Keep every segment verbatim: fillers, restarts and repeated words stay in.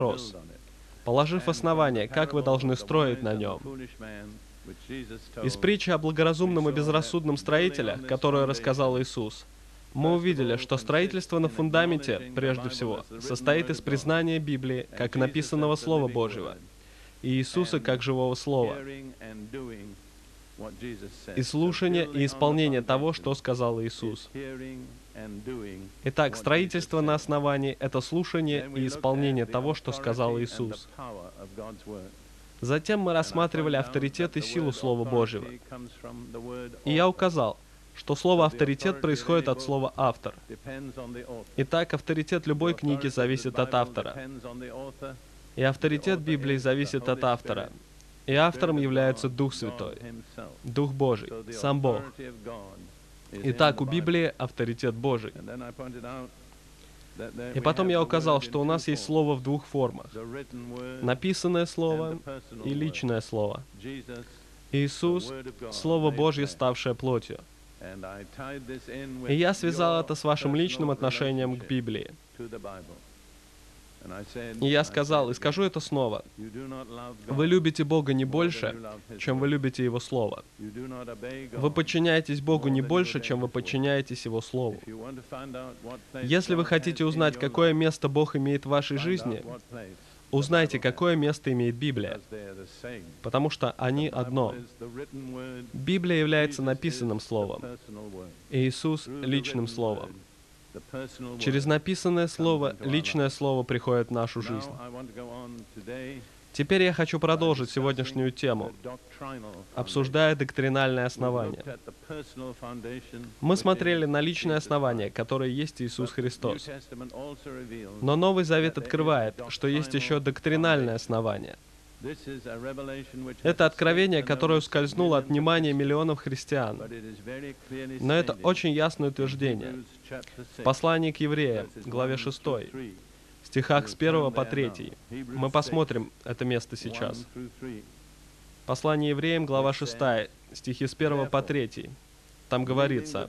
вопрос. Положив основание, как вы должны строить на нем? Из притчи о благоразумном и безрассудном строителе, которую рассказал Иисус, мы увидели, что строительство на фундаменте, прежде всего, состоит из признания Библии как написанного Слова Божьего и Иисуса как живого Слова, и слушания и исполнения того, что сказал Иисус. Итак, строительство на основании — это слушание и исполнение того, что сказал Иисус. Затем мы рассматривали авторитет и силу Слова Божьего. И я указал, что слово «авторитет» происходит от слова «автор». Итак, авторитет любой книги зависит от автора. И авторитет Библии зависит от автора. И автором является Дух Святой, Дух Божий, сам Бог. Итак, у Библии авторитет Божий. И потом я указал, что у нас есть слово в двух формах. Написанное слово и личное слово. Иисус — Слово Божье, ставшее плотью. И я связал это с вашим личным отношением к Библии. И я сказал, и скажу это снова: вы любите Бога не больше, чем вы любите Его Слово. Вы подчиняетесь Богу не больше, чем вы подчиняетесь Его Слову. Если вы хотите узнать, какое место Бог имеет в вашей жизни, узнайте, какое место имеет Библия, потому что они одно. Библия является написанным Словом, и Иисус — личным Словом. Через написанное Слово, личное Слово приходит в нашу жизнь. Теперь я хочу продолжить сегодняшнюю тему, обсуждая доктринальное основание. Мы смотрели на личное основание, которое есть Иисус Христос. Но Новый Завет открывает, что есть еще доктринальное основание. Это откровение, которое ускользнуло от внимания миллионов христиан. Но это очень ясное утверждение. В послании к Евреям, главе шестой, стихах с первого по третий. Мы посмотрим это место сейчас. Послание Евреям, глава шестая, стихи с первого по третий. Там говорится: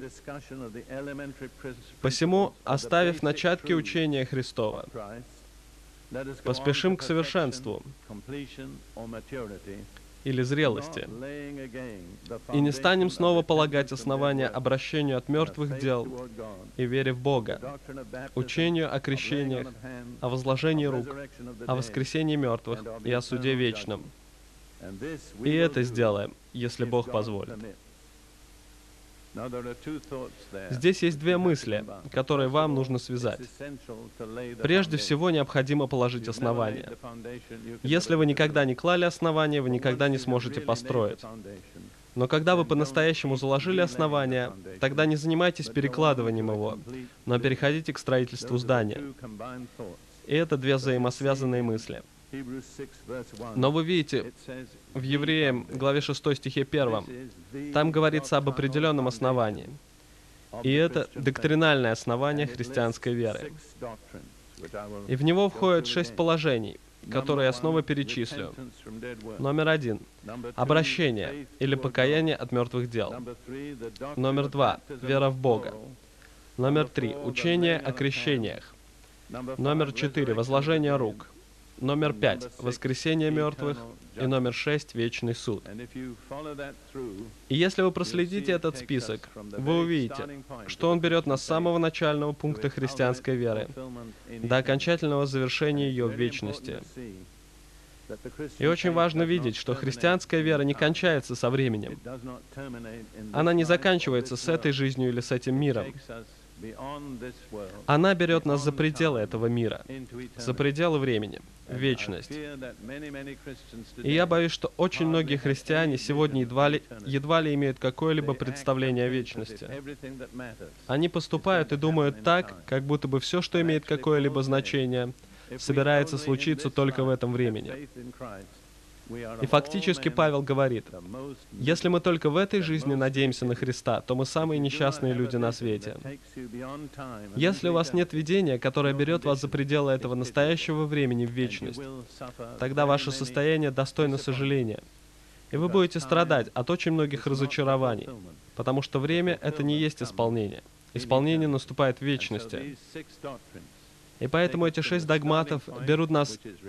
«Посему, оставив начатки учения Христова, поспешим к совершенству или зрелости, и не станем снова полагать основания обращению от мертвых дел и вере в Бога, учению о крещениях, о возложении рук, о воскресении мертвых и о суде вечном. И это сделаем, если Бог позволит». Здесь есть две мысли, которые вам нужно связать. Прежде всего, необходимо положить основание. Если вы никогда не клали основание, вы никогда не сможете построить. Но когда вы по-настоящему заложили основание, тогда не занимайтесь перекладыванием его, но переходите к строительству здания. И это две взаимосвязанные мысли. Но вы видите, в Евреям, главе шестой, стихе первом, там говорится об определенном основании. И это доктринальное основание христианской веры. И в него входят шесть положений, которые я снова перечислю. Номер один — обращение или покаяние от мертвых дел. Номер два — вера в Бога. Номер три — учение о крещениях. Номер четыре — возложение рук. Номер пять — воскресение мертвых. И номер шесть — вечный суд. И если вы проследите этот список, вы увидите, что он берет нас с самого начального пункта христианской веры до окончательного завершения ее в вечности. И очень важно видеть, что христианская вера не кончается со временем. Она не заканчивается с этой жизнью или с этим миром. Она берет нас за пределы этого мира, за пределы времени, в вечность. И я боюсь, что очень многие христиане сегодня едва ли, едва ли имеют какое-либо представление о вечности. Они поступают и думают так, как будто бы все, что имеет какое-либо значение, собирается случиться только в этом времени. И фактически Павел говорит: если мы только в этой жизни надеемся на Христа, то мы самые несчастные люди на свете. Если у вас нет видения, которое берет вас за пределы этого настоящего времени в вечность, тогда ваше состояние достойно сожаления. И вы будете страдать от очень многих разочарований, потому что время — это не есть исполнение. Исполнение наступает в вечности. И поэтому эти шесть догматов берут нас